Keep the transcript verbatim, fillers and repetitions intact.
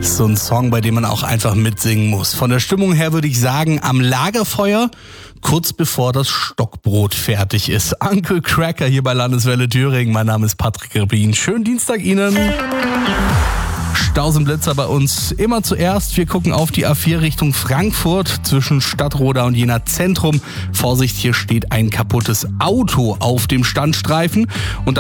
So ein Song, bei dem man auch einfach mitsingen muss. Von der Stimmung her würde ich sagen, am Lagerfeuer, kurz bevor das Stockbrot fertig ist. Uncle Cracker hier bei Landeswelle Thüringen. Mein Name ist Patrick Rebin. Schönen Dienstag Ihnen. Stausenblitzer bei uns immer zuerst. Wir gucken auf die A vier Richtung Frankfurt zwischen Stadtroda und Jena Zentrum. Vorsicht, hier steht ein kaputtes Auto auf dem Standstreifen. Und